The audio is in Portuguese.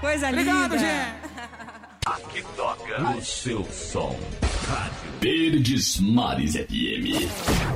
Coisa Obrigado, linda. gente. Aqui toca o seu som. Rádio Verdes Mares FM.